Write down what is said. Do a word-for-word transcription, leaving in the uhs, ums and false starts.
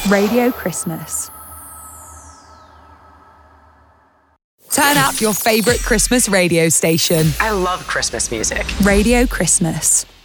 Radio Christmas. Turn up your favourite Christmas radio station. I love Christmas music. Radio Christmas.